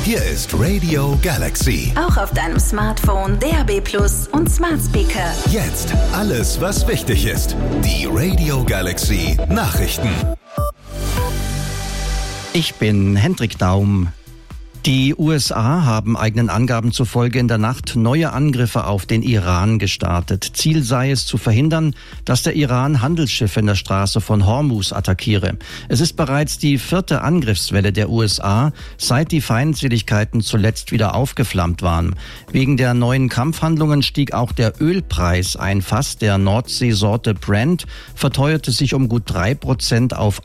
Hier ist Radio Galaxy. Auch auf deinem Smartphone, DAB+ und Smart Speaker. Jetzt alles, was wichtig ist. Die Radio Galaxy Nachrichten. Ich bin Hendrik Daum. Die USA haben eigenen Angaben zufolge in der Nacht neue Angriffe auf den Iran gestartet. Ziel sei es zu verhindern, dass der Iran Handelsschiffe in der Straße von Hormuz attackiere. Es ist bereits die 4. Angriffswelle der USA, seit die Feindseligkeiten zuletzt wieder aufgeflammt waren. Wegen der neuen Kampfhandlungen stieg auch der Ölpreis. Ein Fass der Nordseesorte Brent verteuerte sich um gut 3% auf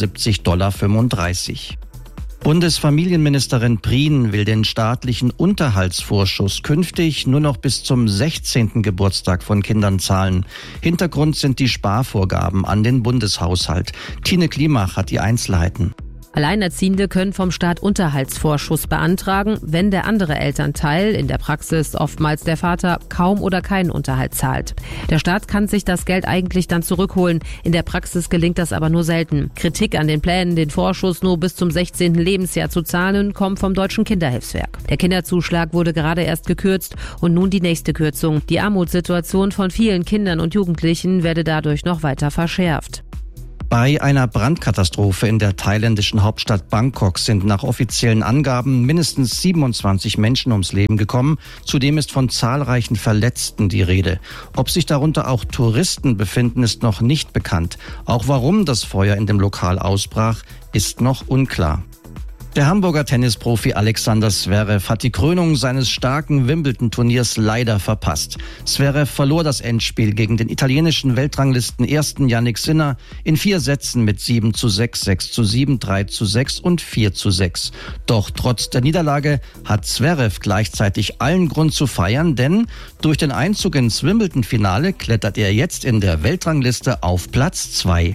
$78,35. Bundesfamilienministerin Prien will den staatlichen Unterhaltsvorschuss künftig nur noch bis zum 16. Geburtstag von Kindern zahlen. Hintergrund sind die Sparvorgaben an den Bundeshaushalt. Tine Klimach hat die Einzelheiten. Alleinerziehende können vom Staat Unterhaltsvorschuss beantragen, wenn der andere Elternteil, in der Praxis oftmals der Vater, kaum oder keinen Unterhalt zahlt. Der Staat kann sich das Geld eigentlich dann zurückholen. In der Praxis gelingt das aber nur selten. Kritik an den Plänen, den Vorschuss nur bis zum 16. Lebensjahr zu zahlen, kommt vom Deutschen Kinderhilfswerk. Der Kinderzuschlag wurde gerade erst gekürzt und nun die nächste Kürzung. Die Armutssituation von vielen Kindern und Jugendlichen werde dadurch noch weiter verschärft. Bei einer Brandkatastrophe in der thailändischen Hauptstadt Bangkok sind nach offiziellen Angaben mindestens 27 Menschen ums Leben gekommen. Zudem ist von zahlreichen Verletzten die Rede. Ob sich darunter auch Touristen befinden, ist noch nicht bekannt. Auch warum das Feuer in dem Lokal ausbrach, ist noch unklar. Der Hamburger Tennisprofi Alexander Zverev hat die Krönung seines starken Wimbledon-Turniers leider verpasst. Zverev verlor das Endspiel gegen den italienischen Weltranglisten-Ersten Jannik Sinner in 4 Sätzen mit 7:6, 6:7, 3:6 und 4:6. Doch trotz der Niederlage hat Zverev gleichzeitig allen Grund zu feiern, denn durch den Einzug ins Wimbledon-Finale klettert er jetzt in der Weltrangliste auf Platz 2.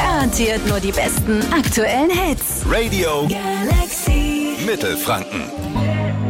Garantiert nur die besten aktuellen Hits. Radio Galaxy. Mittelfranken.